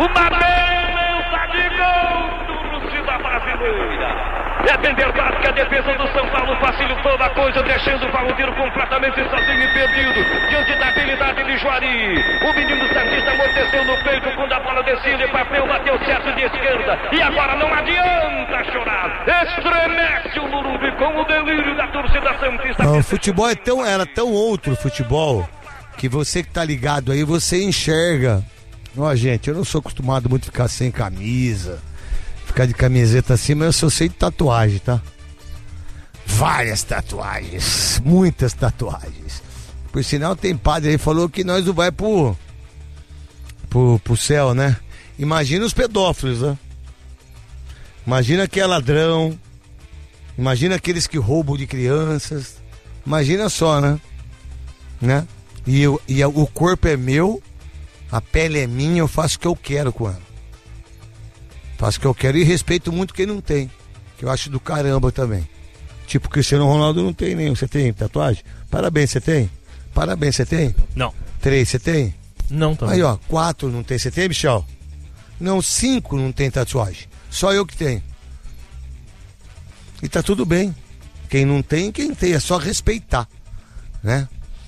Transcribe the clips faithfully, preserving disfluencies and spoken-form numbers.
Uma beleza de gol, torcida brasileira. É bem verdade que a defesa do São Paulo facilitou a coisa, deixando o Valdir completamente sozinho e perdido, diante da habilidade de Juari. O menino santista amorteceu no peito quando a bola descia de papel, bateu certo de esquerda, e agora não adianta chorar. Estremece o Morumbi com o delírio da torcida santista. Não, o futebol é tão, era tão outro futebol, que você que tá ligado aí, você enxerga. Ó, gente, eu não sou acostumado muito a ficar sem camisa, ficar de camiseta assim, mas eu só sei de tatuagem, tá? Várias tatuagens, muitas tatuagens. Por sinal, tem padre aí que falou que nós não vai pro, pro, pro céu, né? Imagina os pedófilos, né? Imagina que é ladrão, imagina aqueles que roubam de crianças, imagina só, né? Né? E, eu, e o corpo é meu, a pele é minha, eu faço o que eu quero com ela. Faço o que eu quero e respeito muito quem não tem, que eu acho do caramba também. Tipo, Cristiano Ronaldo não tem nenhum. Você tem tatuagem? Parabéns, você tem? Parabéns, você tem? Não. Três, você tem? Não também. Aí, ó, quatro não tem. Você tem, Michel? Não, cinco não tem tatuagem. Só eu que tenho. E tá tudo bem. Quem não tem, quem tem. É só respeitar, né?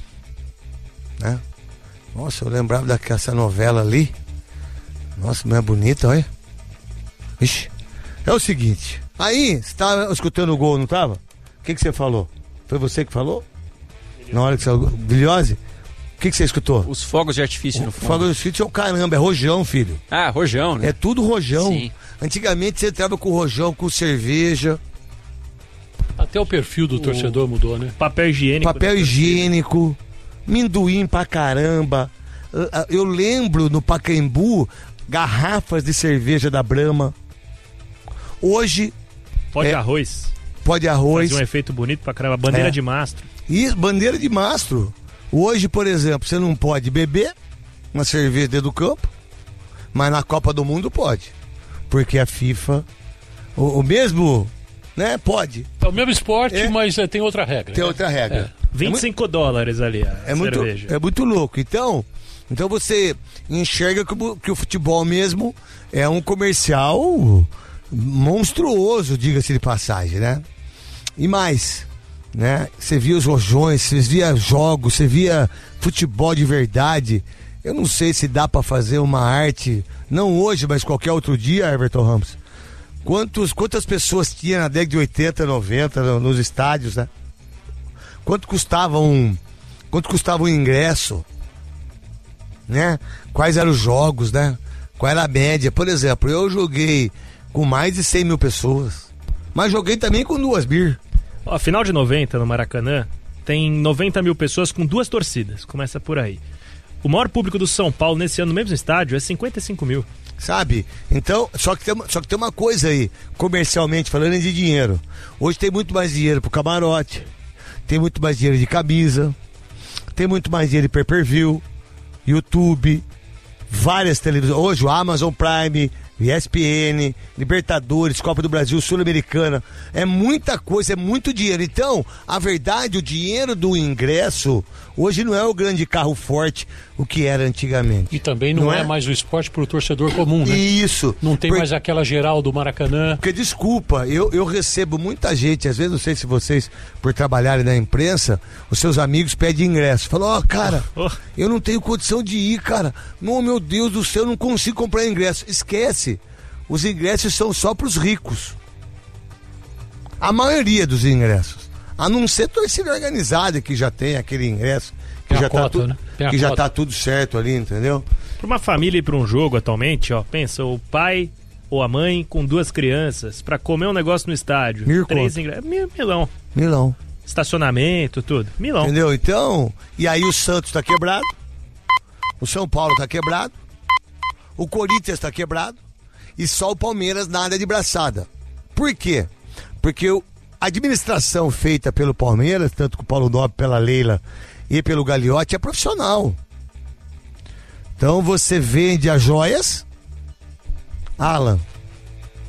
Né? Nossa, eu lembrava daquela novela ali. Nossa, mas é bonita, olha. Ixi. É o seguinte. Aí, você tava escutando o gol, não tava? O que que você falou? Foi você que falou? Na hora que você... Bilhose? O que que você escutou? Os fogos de artifício o no fundo. Fogos de artifício é o caramba, é rojão, filho. Ah, rojão, né? É tudo rojão. Sim. Antigamente você entrava com rojão, com cerveja. Até o perfil do o... torcedor mudou, né? Papel higiênico. Papel higiênico. Minduim pra caramba. Eu lembro no Pacaembu, garrafas de cerveja da Brahma. Hoje... Pó de é, arroz. Pó de arroz. Faz um efeito bonito pra caramba. Bandeira é. de mastro. E bandeira de mastro. Hoje, por exemplo, você não pode beber uma cerveja dentro do campo, mas na Copa do Mundo pode. Porque a FIFA, o, o mesmo, né, pode. É o mesmo esporte, é. mas é, tem outra regra. Tem né? outra regra. É. vinte e cinco é muito, dólares ali a é cerveja. Muito, é muito louco. Então, então você enxerga que, que o futebol mesmo é um comercial monstruoso, diga-se de passagem, né? E mais, né? Você via os rojões, você via jogos, você via futebol de verdade. Eu não sei se dá pra fazer uma arte, não hoje, mas qualquer outro dia, Everton Ramos. Quantos, quantas pessoas tinha na década de oitenta, noventa no, nos estádios, né? Quanto custava um, quanto custava um ingresso, né? Quais eram os jogos, né? Qual era a média? Por exemplo, eu joguei com mais de cem mil pessoas, mas joguei também com duas bir. Ó, final de noventa no Maracanã tem noventa mil pessoas com duas torcidas, começa por aí. O maior público do São Paulo nesse ano no mesmo estádio é cinquenta e cinco mil. Sabe? Então, só que, tem, só que tem uma coisa aí, comercialmente falando de dinheiro. Hoje tem muito mais dinheiro pro camarote, tem muito mais dinheiro de camisa, tem muito mais dinheiro de pay-per-view, YouTube, várias televisões. Hoje o Amazon Prime, E S P N, Libertadores, Copa do Brasil, Sul-Americana, é muita coisa, é muito dinheiro. Então, a verdade, o dinheiro do ingresso hoje não é o grande carro forte, o que era antigamente. E também não, não é? é mais o esporte para o torcedor comum, né? Isso. Não tem Por... mais aquela geral do Maracanã. Porque, desculpa, eu, eu recebo muita gente, às vezes, não sei se vocês, por trabalharem na imprensa, os seus amigos pedem ingresso. Falam, ó, oh, cara, oh. eu não tenho condição de ir, cara. Oh, meu Deus do céu, eu não consigo comprar ingresso. Esquece. Os ingressos são só para os ricos. A maioria dos ingressos. A não ser torcida organizada que já tem aquele ingresso, que, já, cota, tá tu... né? que já tá tudo certo ali, entendeu? Para uma família ir para um jogo atualmente, ó, pensa, o pai ou a mãe com duas crianças para comer um negócio no estádio. Mil três ingressos. Mil, milão. Milão. Estacionamento, tudo. Milão. Entendeu? Então, e aí o Santos tá quebrado, o São Paulo tá quebrado, o Corinthians tá quebrado, e só o Palmeiras nada de braçada. Por quê? Porque a administração feita pelo Palmeiras, tanto com o Paulo Nobre, pela Leila e pelo Gagliotti, é profissional. Então você vende as joias, Alan,